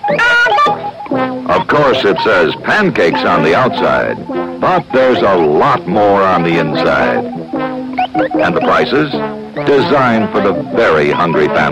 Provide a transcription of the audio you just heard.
Of course, it says pancakes on the outside, but there's a lot more on the inside. And the prices? Designed for the very hungry family.